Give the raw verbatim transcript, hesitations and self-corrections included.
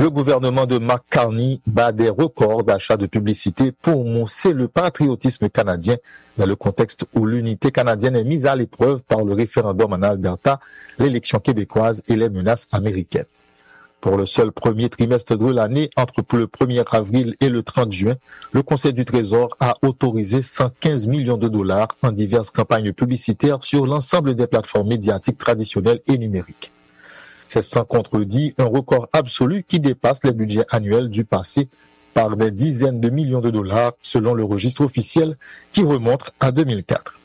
Le gouvernement de Mark Carney bat des records d'achat de publicité pour mousser le patriotisme canadien dans le contexte où l'unité canadienne est mise à l'épreuve par le référendum en Alberta, l'élection québécoise et les menaces américaines. Pour le seul premier trimestre de l'année, entre le premier avril et le trente juin, le Conseil du Trésor a autorisé cent quinze millions de dollars en diverses campagnes publicitaires sur l'ensemble des plateformes médiatiques traditionnelles et numériques. C'est sans contredit un record absolu qui dépasse les budgets annuels du passé par des dizaines de millions de dollars selon le registre officiel qui remonte à deux mille quatre.